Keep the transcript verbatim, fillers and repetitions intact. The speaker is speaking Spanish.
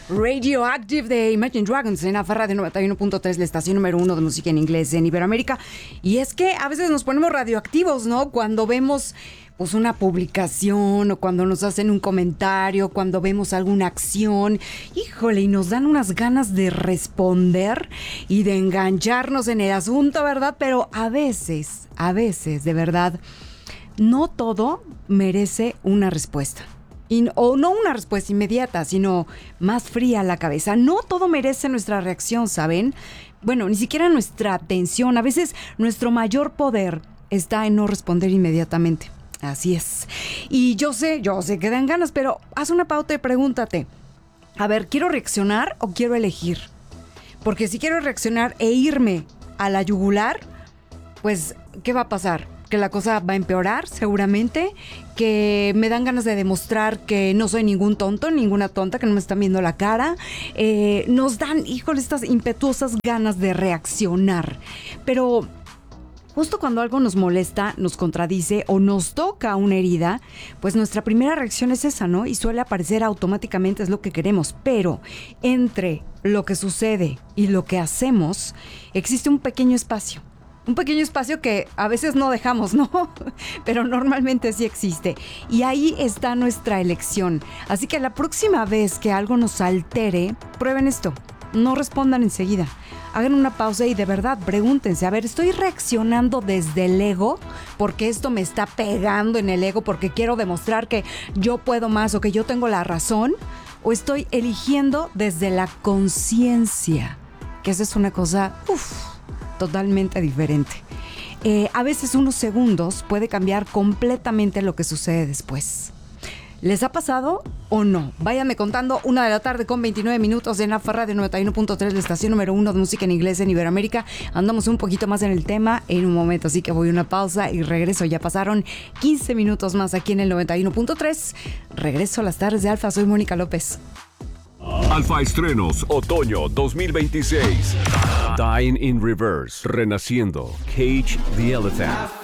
Radioactive de Imagine Dragons en Afa Radio noventa y uno punto tres, la estación número uno de música en inglés en Iberoamérica. Y es que a veces nos ponemos radioactivos, ¿no? Cuando vemos pues una publicación o cuando nos hacen un comentario, cuando vemos alguna acción, híjole, y nos dan unas ganas de responder y de engancharnos en el asunto, ¿verdad? Pero a veces, a veces, de verdad, no todo merece una respuesta. Y, o no una respuesta inmediata, sino más fría a la cabeza. No todo merece nuestra reacción, ¿saben? Bueno, ni siquiera nuestra atención. A veces nuestro mayor poder está en no responder inmediatamente. Así es. Y yo sé, yo sé que dan ganas, pero haz una pauta y pregúntate. A ver, ¿quiero reaccionar o quiero elegir? Porque si quiero reaccionar e irme a la yugular, pues, ¿qué va a pasar? Que la cosa va a empeorar seguramente, que me dan ganas de demostrar que no soy ningún tonto, ninguna tonta, que no me están viendo la cara. Eh, nos dan, híjole, estas impetuosas ganas de reaccionar. Pero justo cuando algo nos molesta, nos contradice o nos toca una herida, pues nuestra primera reacción es esa, ¿no? Y suele aparecer automáticamente, es lo que queremos. Pero entre lo que sucede y lo que hacemos, existe un pequeño espacio. Un pequeño espacio que a veces no dejamos, ¿no? Pero normalmente sí existe. Y ahí está nuestra elección. Así que la próxima vez que algo nos altere, prueben esto. No respondan enseguida. Hagan una pausa y de verdad pregúntense, a ver, ¿estoy reaccionando desde el ego? Porque esto me está pegando en el ego, porque quiero demostrar que yo puedo más o que yo tengo la razón. ¿O estoy eligiendo desde la conciencia? Que esa es una cosa, uff, totalmente diferente. Eh, a veces unos segundos puede cambiar completamente lo que sucede después. ¿Les ha pasado o no? Váyanme contando. Una de la tarde con veintinueve minutos en Afa Radio noventa y uno punto tres, la estación número uno de música en inglés en Iberoamérica. Andamos un poquito más en el tema en un momento, así que voy a una pausa y regreso. Ya pasaron quince minutos más aquí en el noventa y uno punto tres. Regreso a las tardes de Alfa. Soy Mónica López. Alfa Estrenos Otoño dos mil veintiséis. Dying in Reverse. Renaciendo. Cage the Elephant.